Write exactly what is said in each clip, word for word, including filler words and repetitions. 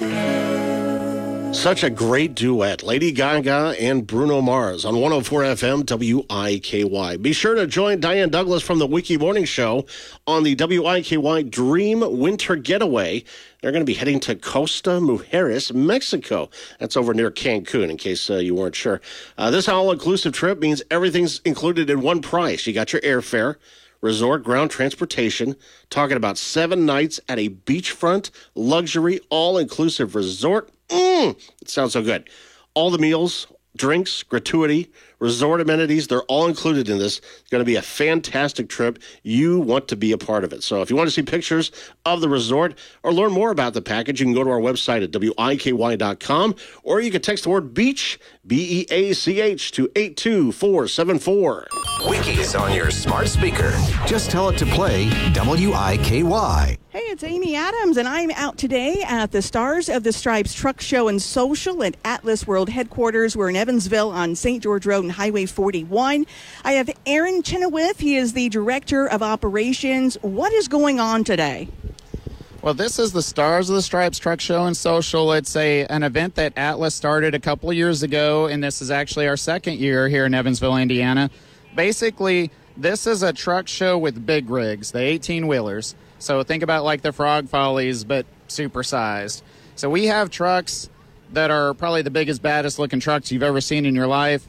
Such a great duet, Lady Gaga and Bruno Mars on one oh four F M W I K Y. Be sure to join Diane Douglas from the Wiki Morning Show on the W I K Y Dream Winter Getaway. They're going to be heading to Costa Mujeres, Mexico. That's over near Cancun, in case uh, you weren't sure. Uh, this all-inclusive trip means everything's included in one price. You got your airfare, resort, ground transportation, talking about seven nights at a beachfront, luxury, all-inclusive resort. Mmm, it sounds so good. All the meals, drinks, gratuity, resort amenities, they're all included in this. It's going to be a fantastic trip. You want to be a part of it. So if you want to see pictures of the resort or learn more about the package, you can go to our website at W I K Y dot com, or you can text the word BEACH, B E A C H, to eight two four seven four. Wiki's on your smart speaker. Just tell it to play W I K Y. Hey, it's Amy Adams, and I'm out today at the Stars of the Stripes Truck Show and Social at Atlas World Headquarters. We're in Evansville on Saint George Road and Highway forty-one. I have Aaron Chenoweth. He is the Director of Operations. What is going on today? Well, this is the Stars of the Stripes Truck Show and Social. It's a an event that Atlas started a couple of years ago, and this is actually our second year here in Evansville, Indiana. Basically, this is a truck show with big rigs, the eighteen-wheelers. So think about like the Frog Follies, but supersized. So we have trucks that are probably the biggest, baddest looking trucks you've ever seen in your life.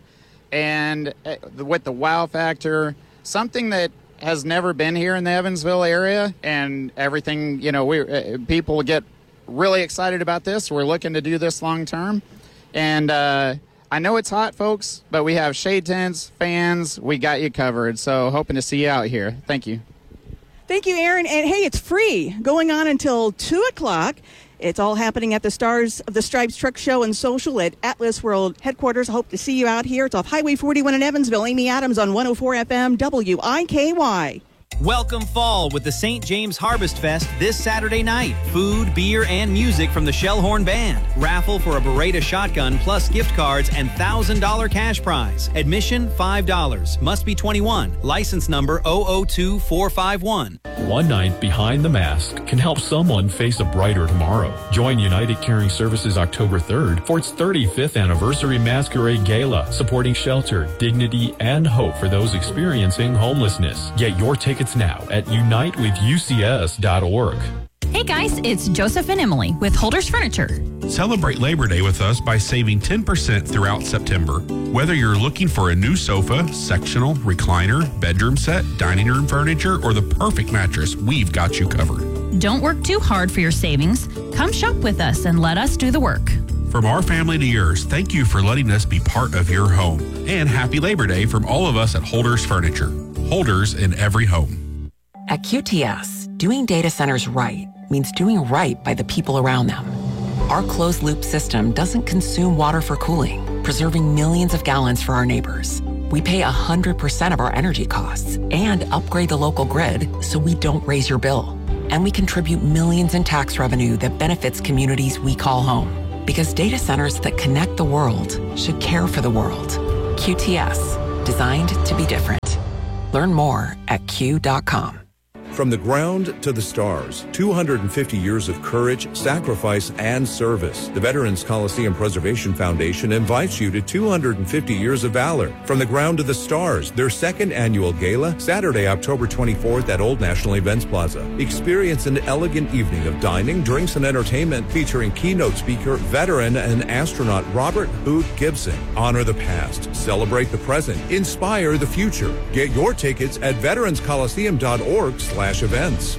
And with the wow factor, something that has never been here in the Evansville area, and everything, you know, we uh, people get really excited about this. We're looking to do this long term. And uh, I know it's hot, folks, but we have shade tents, fans. We got you covered. So hoping to see you out here. Thank you. Thank you, Aaron. And hey, it's free, going on until two o'clock. It's all happening at the Stars of the Stripes Truck Show and Social at Atlas World Headquarters. I hope to see you out here. It's off Highway forty-one in Evansville. Amy Adams on one oh four F M W I K Y. Welcome fall with the Saint James Harvest Fest this Saturday night. Food, beer, and music from the Shellhorn Band. Raffle for a Beretta shotgun plus gift cards and one thousand dollars cash prize. Admission five dollars. Must be twenty-one. License number zero zero two four five one. One night behind the mask can help someone face a brighter tomorrow. Join United Caring Services October third for its thirty-fifth anniversary Masquerade Gala, supporting shelter, dignity, and hope for those experiencing homelessness. Get your tickets now at unite with U C S dot org. Hey guys, it's Joseph and Emily with Holders Furniture. Celebrate Labor Day with us by saving ten percent throughout September. Whether you're looking for a new sofa, sectional, recliner, bedroom set, dining room furniture, or the perfect mattress, we've got you covered. Don't work too hard for your savings. Come shop with us and let us do the work. From our family to yours, thank you for letting us be part of your home. And happy Labor Day from all of us at Holders Furniture. Holders in every home. At Q T S, doing data centers right means doing right by the people around them. Our closed-loop system doesn't consume water for cooling, preserving millions of gallons for our neighbors. We pay one hundred percent of our energy costs and upgrade the local grid so we don't raise your bill. And we contribute millions in tax revenue that benefits communities we call home. Because data centers that connect the world should care for the world. Q T S, designed to be different. Learn more at Q dot com. From the ground to the stars, two hundred fifty years of courage, sacrifice, and service. The Veterans Coliseum Preservation Foundation invites you to two hundred fifty years of valor. From the ground to the stars, their second annual gala, Saturday, October twenty-fourth at Old National Events Plaza. Experience an elegant evening of dining, drinks, and entertainment featuring keynote speaker, veteran, and astronaut Robert Hoot Gibson. Honor the past, celebrate the present, inspire the future. Get your tickets at veterans coliseum dot org slash events.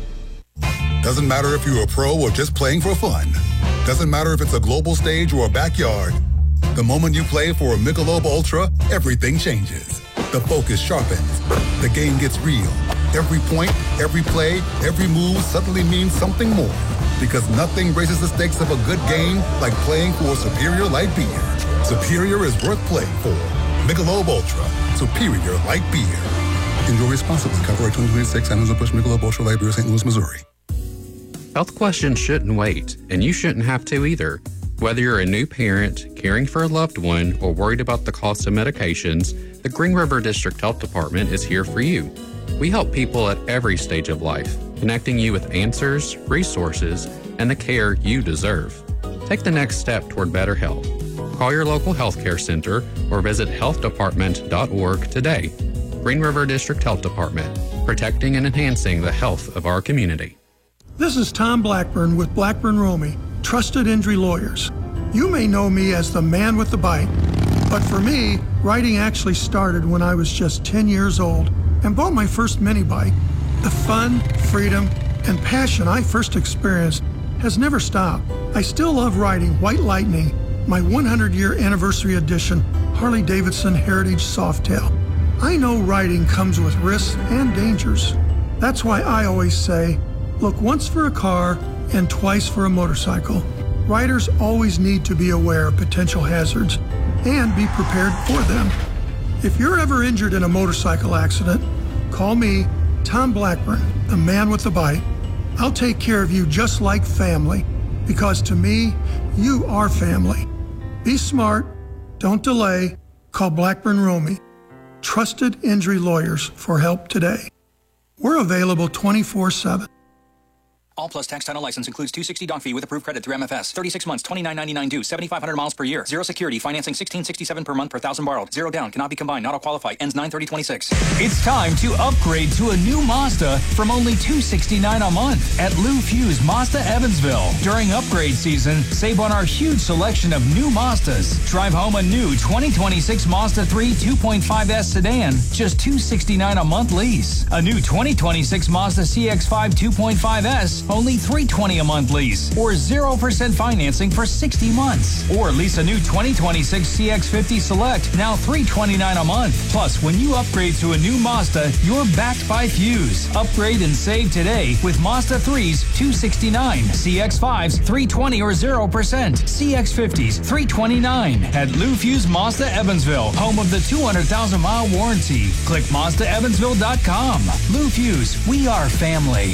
Doesn't matter if you're a pro or just playing for fun. Doesn't matter if it's a global stage or a backyard. The moment you play for a Michelob Ultra, everything changes. The focus sharpens. The game gets real. Every point, every play, every move suddenly means something more. Because nothing raises the stakes of a good game like playing for a superior light beer. Superior is worth playing for. Michelob Ultra. Superior light beer. Enjoy responsibly. Copyright twenty twenty-six, Anheuser-Busch Michelob Ultra Light Beer, Saint Louis, Missouri. Health questions shouldn't wait, and you shouldn't have to either. Whether you're a new parent, caring for a loved one, or worried about the cost of medications, the Green River District Health Department is here for you. We help people at every stage of life, connecting you with answers, resources, and the care you deserve. Take the next step toward better health. Call your local healthcare center or visit health department dot org today. Green River District Health Department, protecting and enhancing the health of our community. This is Tom Blackburn with Blackburn Romey, Trusted Injury Lawyers. You may know me as the man with the bike, but for me, riding actually started when I was just ten years old and bought my first mini bike. The fun, freedom, and passion I first experienced has never stopped. I still love riding White Lightning, my one hundred year anniversary edition Harley-Davidson Heritage Softail. I know riding comes with risks and dangers. That's why I always say, look once for a car and twice for a motorcycle. Riders always need to be aware of potential hazards and be prepared for them. If you're ever injured in a motorcycle accident, call me, Tom Blackburn, the man with the bike. I'll take care of you just like family, because to me, you are family. Be smart, don't delay, call Blackburn Romey. Trusted Injury Lawyers for help today. We're available twenty-four seven. All Plus tax title license includes two hundred sixty dollars doc fee with approved credit through M F S. thirty-six months, twenty-nine ninety-nine due, seventy-five hundred miles per year. Zero security, financing sixteen sixty-seven per month per thousand borrowed. Zero down, cannot be combined, not all qualify. Ends nine thirty twenty-six. It's time to upgrade to a new Mazda from only two hundred sixty-nine dollars a month at Lou Fuse Mazda Evansville. During upgrade season, save on our huge selection of new Mazdas. Drive home a new twenty twenty-six Mazda three two point five S sedan, just two hundred sixty-nine dollars a month lease. A new twenty twenty-six Mazda C X five two point five S, only three hundred twenty dollars a month lease, or zero percent financing for sixty months. Or lease a new twenty twenty-six C X fifty Select, now three hundred twenty-nine dollars a month. Plus, when you upgrade to a new Mazda, you're backed by Fuse. Upgrade and save today with Mazda threes, two hundred sixty-nine dollars, C X fives, three hundred twenty dollars or zero percent, C X fifties, three hundred twenty-nine dollars. At Lou Fuse Mazda Evansville, home of the two hundred thousand mile warranty. Click Mazda Evansville dot com. Lou Fuse, we are family.